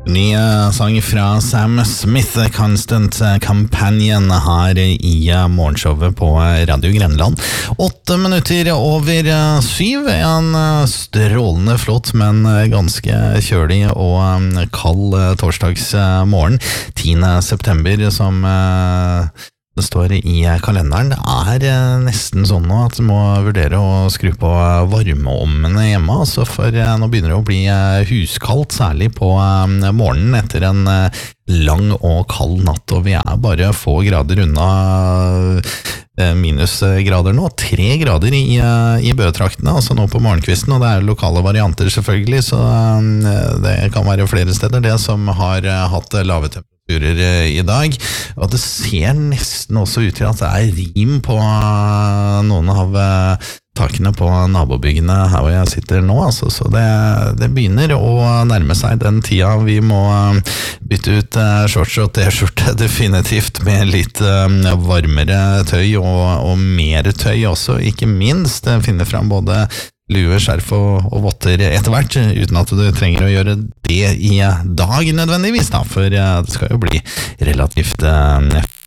Ny sang fra Sam Smith, Constant Companion, her i morgenshowet på Radio Grenland. 8 minutter over 7, en strålende flott, men ganske kjølig og kald torsdagsmorgen. 10. september, som det står i kalenderen. Det nesten sånn nå at du må vurdere å skru på varmeovnene hjemme, altså, for nå begynner det å bli huskaldt, særlig på morgenen etter en lang og kald natt, og vi bare få grader unna minusgrader nå, 3 grader i Bø-traktene, altså nå på morgenkvisten, og det lokale varianter selvfølgelig, så det kan være flere steder det som har hatt lave temperaturer i dag, og det ser nesten også ut til at det rim på noen av takene på nabobyggene her hvor jeg sitter nå, altså, så det begynner å nærme seg den tida vi må bytte ut shorts og t-skjorte definitivt med litt varmere tøy og mer tøy også, ikke minst finne fram både lue, skjerf og votter etter hvert, uten at du trenger å gjøre det i dag nødvendigvis da, for det skal jo bli relativt